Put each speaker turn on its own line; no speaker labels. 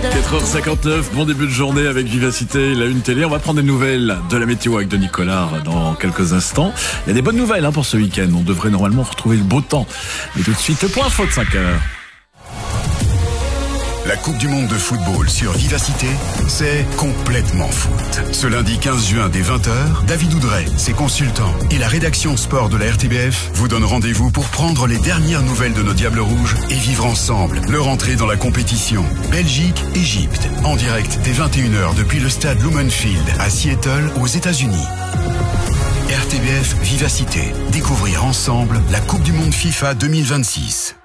4h59, bon début de journée avec Vivacité, la Une Télé. On va prendre des nouvelles de la météo avec Denis Collard dans quelques instants. Il y a des bonnes nouvelles pour ce week-end. On devrait normalement retrouver le beau temps. Mais tout de suite, le point info de 5h.
La Coupe du Monde de football sur Vivacité, c'est complètement foot. Ce lundi 15 juin dès 20h, David Oudret, ses consultants et la rédaction sport de la RTBF vous donnent rendez-vous pour prendre les dernières nouvelles de nos Diables Rouges et vivre ensemble leur entrée dans la compétition. Belgique-Égypte, en direct dès 21h depuis le stade Lumenfield à Seattle aux États-Unis. RTBF Vivacité, découvrir ensemble la Coupe du Monde FIFA 2026.